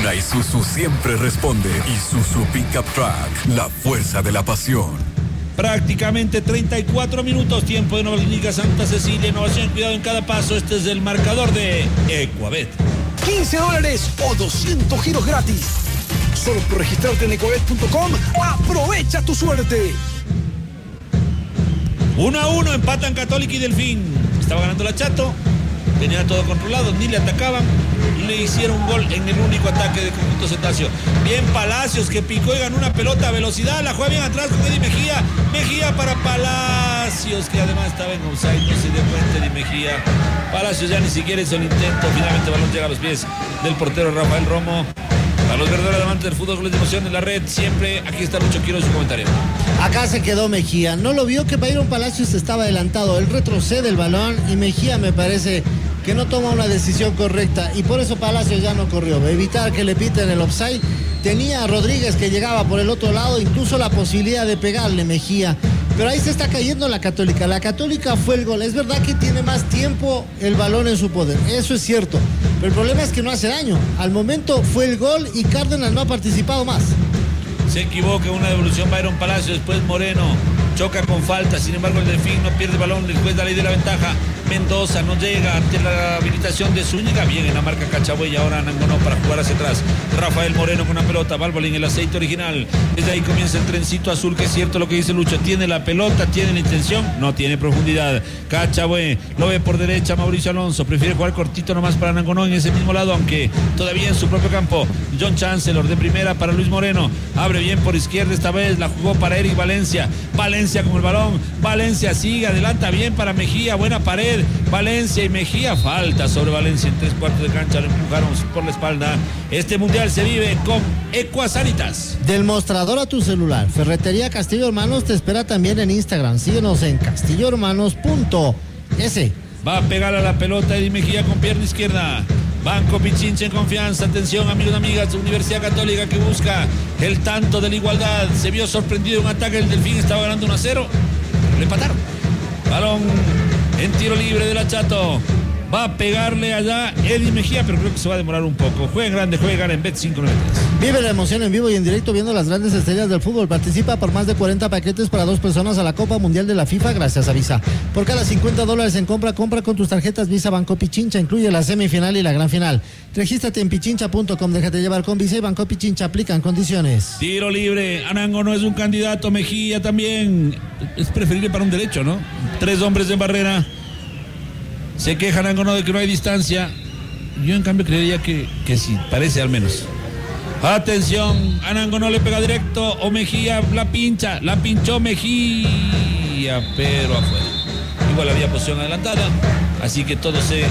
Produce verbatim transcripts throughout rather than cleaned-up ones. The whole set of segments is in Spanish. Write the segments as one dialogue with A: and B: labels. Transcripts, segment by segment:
A: Una Isuzu siempre responde. Isuzu Pickup Truck, la fuerza de la pasión.
B: Prácticamente treinta y cuatro minutos, tiempo de Nueva Clínica Santa Cecilia. Innovación, cuidado en cada paso. Este es el marcador de Ecuabet.
C: quince dólares o doscientos giros gratis. Solo por registrarte en ecuabet punto com. ¡Aprovecha tu suerte!
B: uno a uno, empatan Católica y Delfín. Estaba ganando la Chato. Tenía todo controlado, ni le atacaban. Le hicieron un gol en el único ataque de conjunto cetáceo. Bien Palacios, que picó y ganó una pelota a velocidad. La juega bien atrás con Eddie Mejía. Mejía para Palacios, que además estaba en offside. No se dio cuenta Eddie Mejía. Palacios ya ni siquiera hizo el intento. Finalmente el balón llega a los pies del portero Rafael Romo. A los verdaderos amantes del fútbol, goles de emoción en la red. Siempre aquí está Lucho Quiero en su comentario.
D: Acá se quedó Mejía. No lo vio que Byron Palacios estaba adelantado. Él retrocede el balón y Mejía me parece que no toma una decisión correcta. Y por eso Palacios ya no corrió. Evitar que le piten el offside. Tenía a Rodríguez que llegaba por el otro lado. Incluso la posibilidad de pegarle Mejía. Pero ahí se está cayendo la Católica. La Católica fue el gol. Es verdad que tiene más tiempo el balón en su poder. Eso es cierto. Pero el problema es que no hace daño. Al momento fue el gol y Cárdenas no ha participado más.
B: Se equivoca, una devolución Byron Palacio, después Moreno choca con falta, sin embargo el Delfín no pierde el balón, el juez da ley de la ventaja. Mendoza no llega ante la habilitación de Zúñiga, bien en la marca Cachabuey, ahora Anangonó para jugar hacia atrás. Rafael Moreno con una pelota, Valvolín el aceite original. Desde ahí comienza el trencito azul, que es cierto lo que dice Lucho, tiene la pelota, tiene la intención, no tiene profundidad. Cachabuey lo ve por derecha Mauricio Alonso, prefiere jugar cortito nomás para Anangonó en ese mismo lado, aunque todavía en su propio campo. John Chancellor de primera para Luis Moreno, abre bien por izquierda, esta vez la jugó para Eric Valencia. Valencia con el balón, Valencia sigue, adelanta bien para Mejía, buena pared, Valencia y Mejía, falta sobre Valencia en tres cuartos de cancha, lo empujaron por la espalda. Este mundial se vive con Ecuasanitas.
D: Del mostrador a tu celular, Ferretería Castillo Hermanos te espera también en Instagram, síguenos en castillo hermanos punto es.
B: Va a pegar a la pelota Eddie Mejía con pierna izquierda. Banco Pichincha en confianza, atención amigos y amigas, Universidad Católica que busca el tanto de la igualdad, se vio sorprendido en un ataque, el Delfín estaba ganando uno a cero, le empataron. Balón en tiro libre de la Chato, va a pegarle allá Eddie Mejía, pero creo que se va a demorar un poco. Juega grande, juega en Bet cinco noventa y tres.
D: Vive la emoción en vivo y en directo viendo las grandes estrellas del fútbol. Participa por más de cuarenta paquetes para dos personas a la Copa Mundial de la FIFA gracias a Visa. Por cada cincuenta dólares en compra, compra con tus tarjetas Visa Banco Pichincha. Incluye la semifinal y la gran final. Regístrate en pichincha punto com, déjate llevar con Visa y Banco Pichincha. Aplican condiciones.
B: Tiro libre, Anango no es un candidato, Mejía también. Es preferible para un derecho, ¿no? Tres hombres en barrera. Se quejan Anangonó de que no hay distancia. Yo en cambio creería que, que sí, parece al menos. Atención, Anangonó le pega directo o Mejía la pincha, la pinchó Mejía, pero afuera. Igual había posición adelantada, así que todo se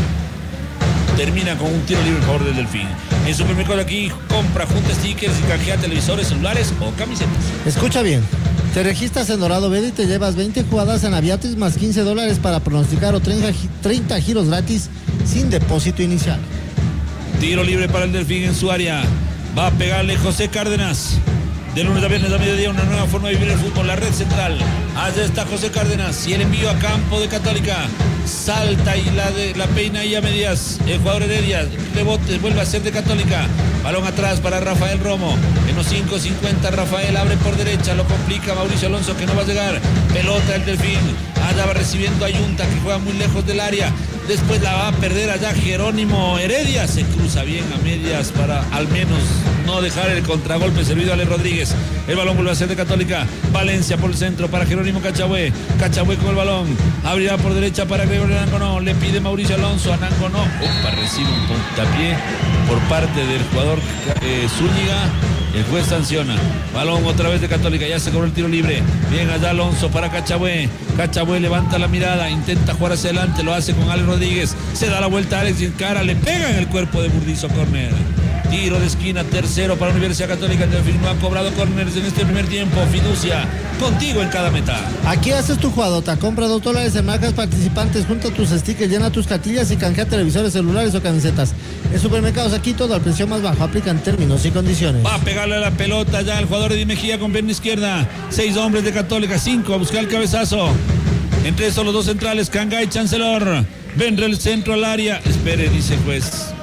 B: termina con un tiro libre en favor del Delfín. En Supermercado Aquí compra, junta stickers y canjea televisores, celulares o camisetas.
D: Escucha bien. Te registras en Dorado Bed y te llevas veinte jugadas en Aviatrix más quince dólares para pronosticar o treinta giros gratis sin depósito inicial.
B: Tiro libre para el Delfín en su área. Va a pegarle José Cárdenas. De lunes a viernes a mediodía, una nueva forma de vivir el fútbol. La red central. Allá está José Cárdenas. Y el envío a campo de Católica. Salta y la, de, la peina y a medias. El jugador Heredia. Rebote, vuelve a ser de Católica. Balón atrás para Rafael Romo. En los cinco cincuenta Rafael abre por derecha. Lo complica Mauricio Alonso que no va a llegar. Pelota el Delfín. Allá va recibiendo a Yunta que juega muy lejos del área. Después la va a perder allá Jerónimo Heredia. Se cruza bien a medias para al menos no dejar el contragolpe servido a Ale Rodríguez. El balón vuelve a ser de Católica. Valencia por el centro para Jerónimo Cachabué. Cachabué con el balón. Abrirá por derecha para Gregorio Anangonó. Le pide Mauricio Alonso. Anangonó. Opa, recibe un puntapié por parte del jugador eh, Zúñiga. El juez sanciona. Balón otra vez de Católica. Ya se cobró el tiro libre. Bien allá Alonso para Cachabué. Cachabué levanta la mirada. Intenta jugar hacia adelante. Lo hace con Ale Rodríguez. Se da la vuelta a Alex y cara. Le pega en el cuerpo de Burdizo. Córner. Tiro de esquina. Tercero para la Universidad Católica. El Delfín no ha cobrado córneres en este primer tiempo. Fiducia. Contigo en cada meta.
D: Aquí haces tu jugadota. Compra dos dólares en marcas participantes. Junta tus stickers. Llena tus cartillas y canjea televisores, celulares o camisetas. En Supermercados Aquí todo al precio más bajo. Aplican términos y condiciones.
B: Va a pegarle a la pelota ya el jugador Eddie Mejía con pierna izquierda. Seis hombres de Católica. Cinco a buscar el cabezazo. Entre esos los dos centrales, Canga y Chancellor. Vendrá el centro al área. Espere, dice el juez.